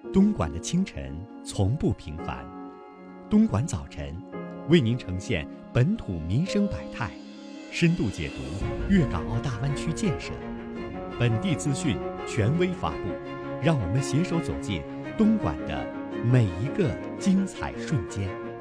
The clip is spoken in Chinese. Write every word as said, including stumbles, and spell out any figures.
东莞的清晨从不平凡，东莞早晨为您呈现本土民生百态，深度解读粤港澳大湾区建设，本地资讯权威发布，让我们携手走进东莞的每一个精彩瞬间。